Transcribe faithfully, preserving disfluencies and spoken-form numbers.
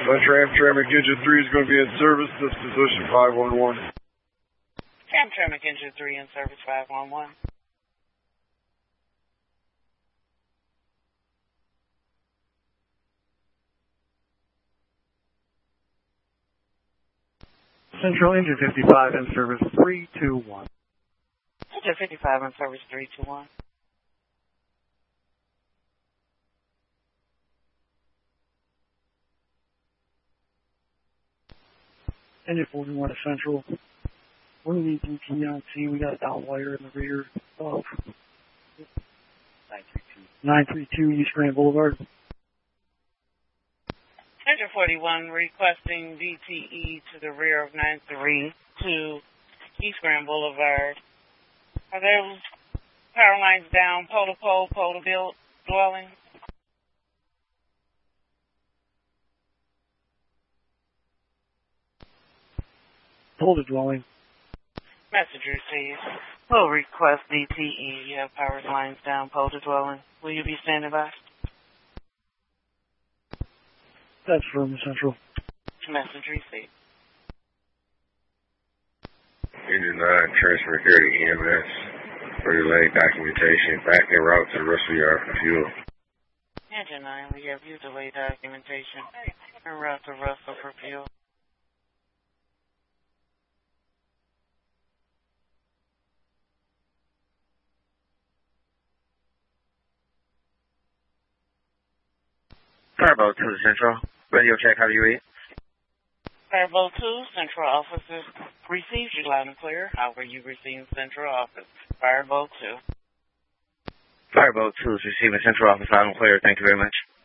Amtrak Engine three is going to be in service. This position five one one. Amtrak Engine three in service five one one. Central Engine fifty-five in service three two one. Engine fifty-five in service three two one. Engine forty-one to Central. We're going to need D T on C. We got a down wire in the rear of nine three two East Grand Boulevard. Engine forty-one requesting D T E to the rear of nine three two East Grand Boulevard. Are those power lines down, pole to pole, pole to build dwelling? Pole to dwelling. Message received. Will request D T E. You have power lines down, pole to dwelling. Will you be standing by? That's from Central. Message received. Engine nine, transfer here to E M S for delay documentation. Back en route to the Russell Yard for fuel. Engine nine, we have you delay documentation. En route to Russell for fuel. Fireboat two Central. Radio check, how do you read? Fireboat two, Central Officer. Received you loud and clear. How were you receiving Central Office? Fireboat two. Fireboat two is receiving Central Office loud and clear. Thank you very much.